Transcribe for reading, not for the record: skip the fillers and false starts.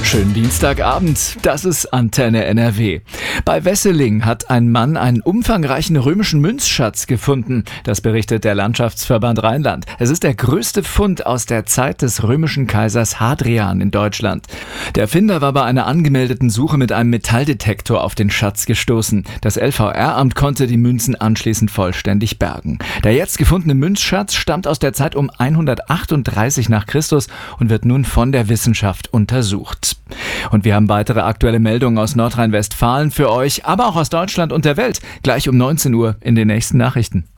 Schönen Dienstagabend, das ist Antenne NRW. Bei Wesseling hat ein Mann einen umfangreichen römischen Münzschatz gefunden. Das berichtet der Landschaftsverband Rheinland. Es ist der größte Fund aus der Zeit des römischen Kaisers Hadrian in Deutschland. Der Finder war bei einer angemeldeten Suche mit einem Metalldetektor auf den Schatz gestoßen. Das LVR-Amt konnte die Münzen anschließend vollständig bergen. Der jetzt gefundene Münzschatz stammt aus der Zeit um 138 nach Christus und wird nun von der Wissenschaft untersucht. Und wir haben weitere aktuelle Meldungen aus Nordrhein-Westfalen für euch, aber auch aus Deutschland und der Welt. Gleich um 19 Uhr in den nächsten Nachrichten.